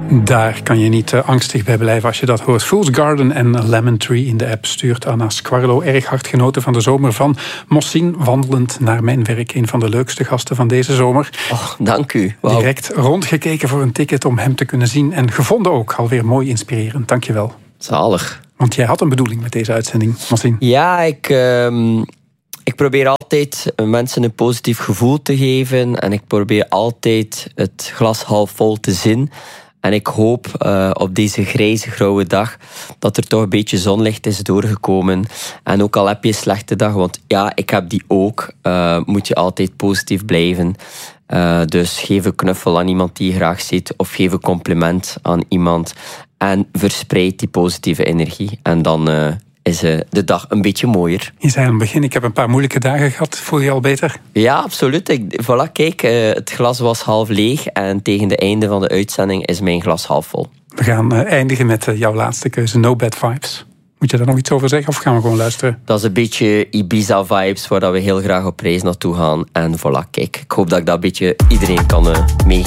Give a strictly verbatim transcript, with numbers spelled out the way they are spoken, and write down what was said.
Daar kan je niet uh, angstig bij blijven als je dat hoort. Fool's Garden en Lemon Tree in de app stuurt Anna Squarlo. Erg hard genoten van de zomer van Mosin, wandelend naar mijn werk. Een van de leukste gasten van deze zomer. Oh, dank u. Wow. Direct rondgekeken voor een ticket om hem te kunnen zien. En gevonden ook. Alweer mooi inspirerend. Dank je wel. Zalig. Want jij had een bedoeling met deze uitzending, Mosin. Ja, ik... Uh... Ik probeer altijd mensen een positief gevoel te geven. En ik probeer altijd het glas half vol te zien. En ik hoop uh, op deze grijze, grauwe dag dat er toch een beetje zonlicht is doorgekomen. En ook al heb je een slechte dag, want ja, ik heb die ook, uh, moet je altijd positief blijven. Uh, dus geef een knuffel aan iemand die je graag ziet. Of geef een compliment aan iemand. En verspreid die positieve energie. En dan... Uh, is de dag een beetje mooier. Je zei aan het begin, ik heb een paar moeilijke dagen gehad. Voel je je al beter? Ja, absoluut. Ik, voilà, kijk, het glas was half leeg en tegen het einde van de uitzending is mijn glas half vol. We gaan eindigen met jouw laatste keuze, No Bad Vibes. Moet je daar nog iets over zeggen of gaan we gewoon luisteren? Dat is een beetje Ibiza-vibes, waar we heel graag op reis naartoe gaan. En voilà, kijk, ik hoop dat ik dat een beetje iedereen kan uh, meegeven.